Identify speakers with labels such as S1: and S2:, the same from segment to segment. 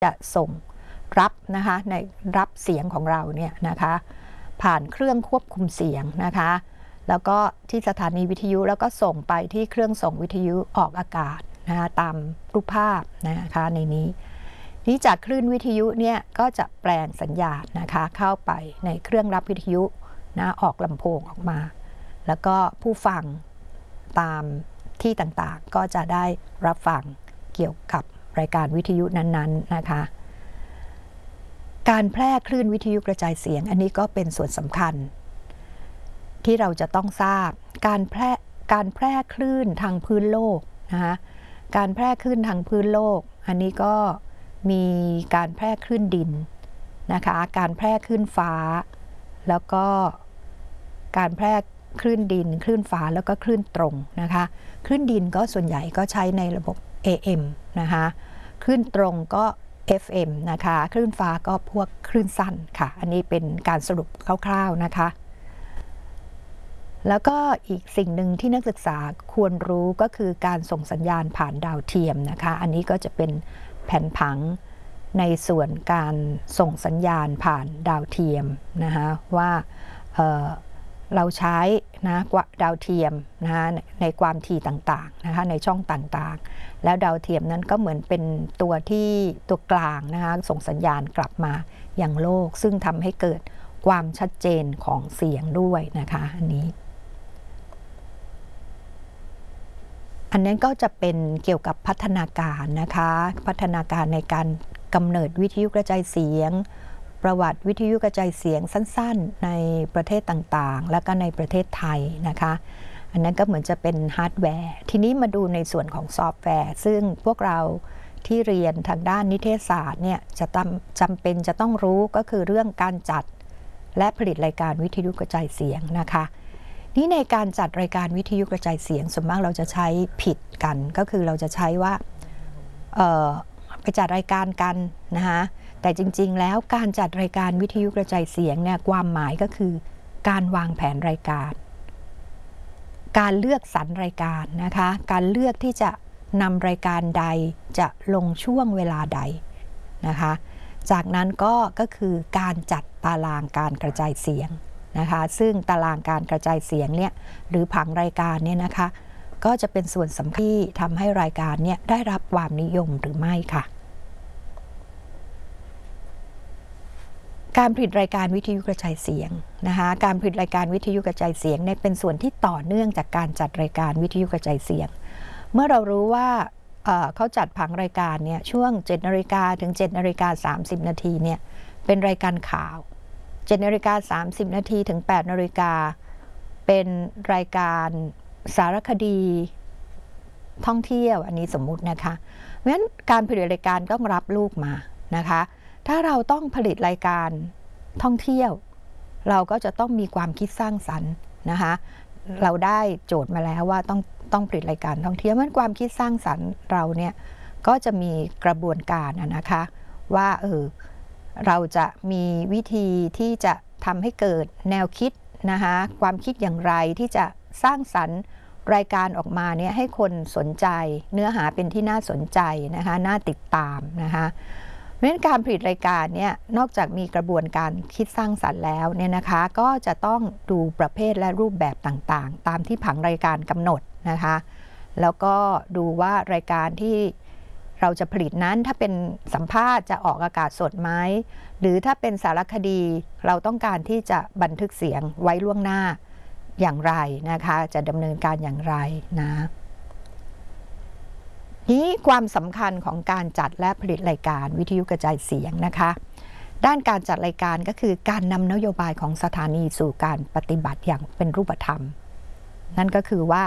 S1: จะส่งรับนะคะในรับเสียงของเราเนี่ยนะคะผ่านเครื่องควบคุมเสียงนะคะแล้วก็ที่สถานีวิทยุแล้วก็ส่งไปที่เครื่องส่งวิทยุออกอากาศนะคะตามรูปภาพนะคะในนี้จากคลื่นวิทยุเนี่ยก็จะแปลงสัญญาณนะคะเข้าไปในเครื่องรับวิทยุนะออกลำโพงออกมาแล้วก็ผู้ฟังตามที่ต่างๆก็จะได้รับฟังเกี่ยวกับรายการวิทยุนั้นๆนะคะการแพร่คลื่นวิทยุกระจายเสียงอันนี้ก็เป็นส่วนสำคัญที่เราจะต้องทราบการแพร่คลื่นทางพื้นโลกนะคะการแพร่คลื่นทางพื้นโลกอันนี้ก็มีการแพร่คลื่นดินนะคะการแพร่คลื่นฟ้าแล้วก็การแพร่คลื่นดินคลื่นฟ้าแล้วก็คลื่นตรงนะคะคลื่นดินก็ส่วนใหญ่ก็ใช้ในระบบ AM นะคะคลื่นตรงก็ FM นะคะคลื่นฟ้าก็พวกคลื่นสั้นค่ะอันนี้เป็นการสรุปคร่าวๆนะคะแล้วก็อีกสิ่งหนึ่งที่นักศึกษาควรรู้ก็คือการส่งสัญญาณผ่านดาวเทียมนะคะอันนี้ก็จะเป็นแผนผังในส่วนการส่งสัญญาณผ่านดาวเทียมนะคะว่าเราใช้นะดาวเทียมนะคะในความถี่ต่างๆนะคะในช่องต่างๆแล้วดาวเทียมนั้นก็เหมือนเป็นตัวกลางนะคะส่งสัญญาณกลับมาอย่างโลกซึ่งทำให้เกิดความชัดเจนของเสียงด้วยนะคะอันนั้นก็จะเป็นเกี่ยวกับพัฒนาการนะคะพัฒนาการในการกำเนิดวิทยุกระจายเสียงประวัติวิทยุกระจายเสียงสั้นๆในประเทศต่างๆและก็ในประเทศไทยนะคะอันนั้นก็เหมือนจะเป็นฮาร์ดแวร์ทีนี้มาดูในส่วนของซอฟต์แวร์ซึ่งพวกเราที่เรียนทางด้านนิเทศศาสตร์เนี่ยจะจำเป็นจะต้องรู้ก็คือเรื่องการจัดและผลิตรายการวิทยุกระจายเสียงนะคะนี่ในการจัดรายการวิทยุกระจายเสียงส่วนมากเราจะใช้ผิดกันก็คือเราจะใช้ว่าไปจัดรายการกันนะคะแต่จริงๆแล้วการจัดรายการวิทยุกระจายเสียงเนี่ยความหมายก็คือการวางแผนรายการการเลือกสรรรายการนะคะการเลือกที่จะนำรายการใดจะลงช่วงเวลาใดนะคะจากนั้นก็คือการจัดตารางการกระจายเสียงนะคะซึ่งตารางการกระจายเสียงเนี่ยหรือผังรายการเนี่ยนะคะก็จะเป็นส่วนสำคัญที่ทำให้รายการเนี่ยได้รับความนิยมหรือไม่ค่ะการผลิตรายการวิทยุกระจายเสียงนะคะการผลิตรายการวิทยุกระจายเสียงเนี่ยเป็นส่วนที่ต่อเนื่องจากการจัดรายการวิทยุกระจายเสียงเมื่อเรารู้ว่าเขาจัดผังรายการเนี่ยช่วง 7 นาฬิกาถึง 7 นาฬิกา 30 นาทีเนี่ยเป็นรายการข่าว 7 นาฬิกา 30 นาทีถึง 8 นาฬิกาเป็นรายการสารคดีท่องเที่ยวอันนี้สมมุตินะคะเพราะฉะนั้นการผลิตรายการต้องรับลูกมานะคะถ้าเราต้องผลิตรายการท่องเที่ยวเราก็จะต้องมีความคิดสร้างสรรค์นะคะเราได้โจทย์มาแล้วว่าต้องผลิตรายการท่องเที่ยวมันความคิดสร้างสรรค์เราเนี่ยก็จะมีกระบวนการนะคะว่าเราจะมีวิธีที่จะทำให้เกิดแนวคิดนะคะความคิดอย่างไรที่จะสร้างสรรค์รายการออกมาเนี่ยให้คนสนใจเนื้อหาเป็นที่น่าสนใจนะคะน่าติดตามนะคะเพราะฉะนั้นการผลิตรายการเนี่ยนอกจากมีกระบวนการคิดสร้างสรรค์แล้วเนี่ยนะคะก็จะต้องดูประเภทและรูปแบบต่างๆตามที่ผังรายการกำหนดนะคะแล้วก็ดูว่ารายการที่เราจะผลิตนั้นถ้าเป็นสัมภาษณ์จะออกอากาศสดไหมหรือถ้าเป็นสารคดีเราต้องการที่จะบันทึกเสียงไว้ล่วงหน้าอย่างไรนะคะจะดำเนินการอย่างไรนะนี้ความสำคัญของการจัดและผลิตรายการวิทยุกระจายเสียงนะคะด้านการจัดรายการก็คือการนำนโยบายของสถานีสู่การปฏิบัติอย่างเป็นรูปธรรมนั่นก็คือว่า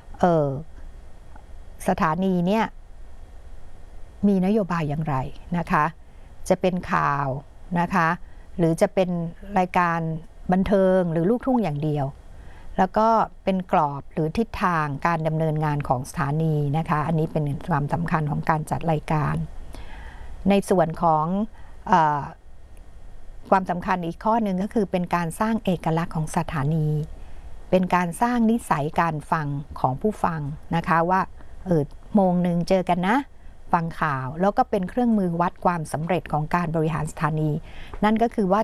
S1: สถานีเนี่ยมีนโยบายอย่างไรนะคะจะเป็นข่าวนะคะหรือจะเป็นรายการบันเทิงหรือลูกทุ่งอย่างเดียวแล้วก็เป็นกรอบหรือทิศทางการดำเนินงานของสถานีนะคะอันนี้เป็นความสำคัญของการจัดรายการในส่วนของความสำคัญอีกข้อหนึ่งก็คือเป็นการสร้างเอกลักษณ์ของสถานีเป็นการสร้างนิสัยการฟังของผู้ฟังนะคะว่าโมงหนึ่งเจอกันนะฟังข่าวแล้วก็เป็นเครื่องมือวัดความสำเร็จของการบริหารสถานีนั่นก็คือว่า